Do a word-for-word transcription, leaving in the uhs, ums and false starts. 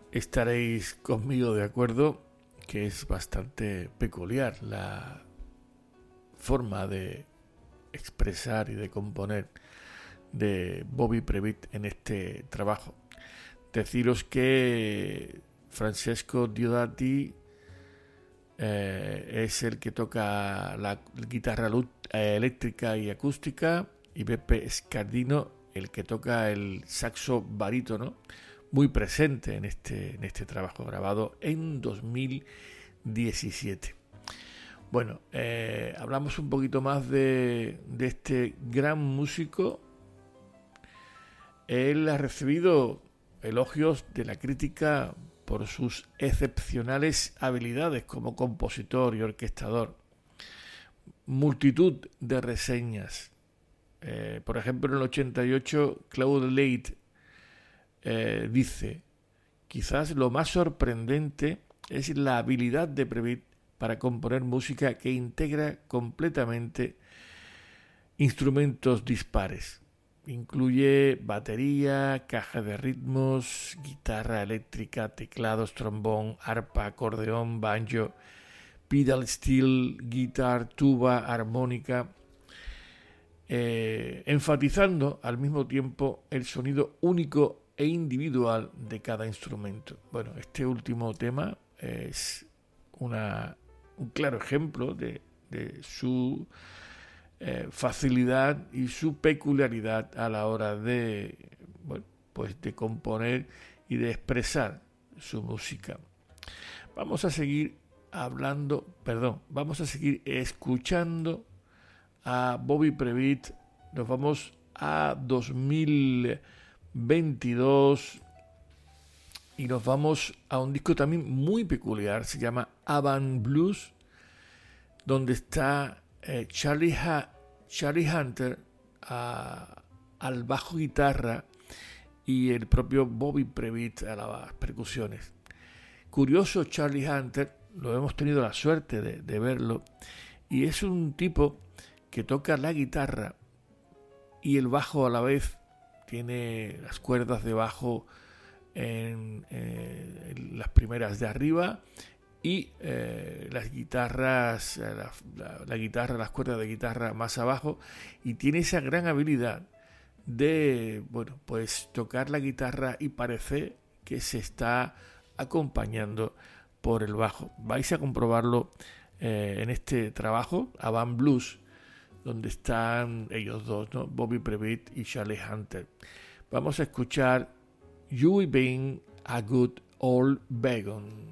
estaréis conmigo de acuerdo que es bastante peculiar la forma de expresar y de componer de Bobby Previtt en este trabajo. Deciros que Francesco Diodati eh, es el que toca la guitarra eléctrica y acústica, y Beppe Scardino el que toca el saxo barítono, muy presente en este, en este trabajo grabado en dos mil diecisiete. Bueno, eh, hablamos un poquito más de, de este gran músico. Él ha recibido elogios de la crítica por sus excepcionales habilidades como compositor y orquestador. Multitud de reseñas. Eh, por ejemplo, en el ochenta y ocho, Claude Leite eh, dice: quizás lo más sorprendente es la habilidad de Previtt para componer música que integra completamente instrumentos dispares. Incluye batería, caja de ritmos, guitarra eléctrica, teclados, trombón, arpa, acordeón, banjo, pedal steel, guitar, tuba, armónica, eh, enfatizando al mismo tiempo el sonido único e individual de cada instrumento. Bueno, este último tema es una, un claro ejemplo de, de su eh, facilidad y su peculiaridad a la hora de, bueno, pues de componer y de expresar su música. Vamos a seguir hablando, perdón, vamos a seguir escuchando a Bobby Previtt. Nos vamos a dos mil veintidós y nos vamos a un disco también muy peculiar, se llama Avant Blues, donde está eh, Charlie, ha- Charlie Hunter a, al bajo guitarra y el propio Bobby Previtt a las percusiones. Curioso Charlie Hunter, lo hemos tenido la suerte de, de verlo, y es un tipo que toca la guitarra y el bajo a la vez. Tiene las cuerdas de bajo en, eh, en las primeras de arriba y eh, las guitarras, la, la, la guitarra, las cuerdas de guitarra más abajo, y tiene esa gran habilidad de, bueno, pues tocar la guitarra y parece que se está acompañando por el bajo. Vais a comprobarlo eh, en este trabajo, Avant Blues, donde están ellos dos, ¿no? Bobby Previtt y Charlie Hunter. Vamos a escuchar You Been a Good Old Begon.